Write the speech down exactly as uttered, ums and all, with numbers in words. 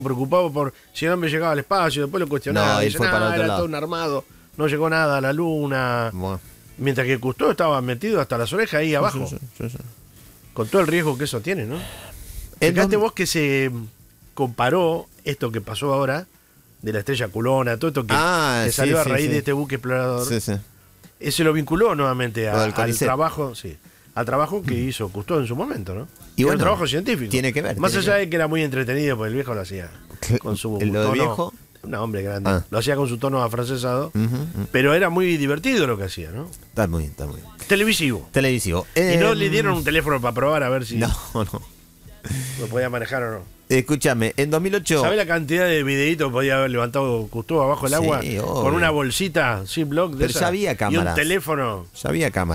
preocupado por si el hombre llegaba al espacio, después lo cuestionaba, No, él dice, fue nah, para otro era lado. todo un armado, no llegó nada a la luna. Bueno. Mientras que Cousteau estaba metido hasta las orejas ahí abajo, Sí, sí, sí, sí. con todo el riesgo que eso tiene, ¿no? El Fíjate dom- vos que se comparó esto que pasó ahora, de la estrella culona, todo esto que, Ah, que sí, salió a sí, raíz sí. de este buque explorador, Sí, sí. ese lo vinculó nuevamente a- Lo del al CONICET. trabajo, sí, al trabajo que hizo Cousteau en su momento, ¿no? Y Era bueno, un trabajo científico. tiene que ver, Más tiene allá que de que era muy entretenido, porque el viejo lo hacía con su ¿Lo de tono, viejo? un hombre grande, Ah. lo hacía con su tono afrancesado, Ujú, ujú. pero era muy divertido lo que hacía, ¿no? Está muy bien, está muy bien. Televisivo. Televisivo. Y no Em, le dieron un teléfono para probar a ver si No, no. lo podía manejar o no. Escúchame, en dos mil ocho. ¿Sabés la cantidad de videitos que podía haber levantado Cousteau abajo del Sí, agua? obvio. Con una bolsita Ziploc de Pero esa, ya había y cámaras. un teléfono. Ya había cámara.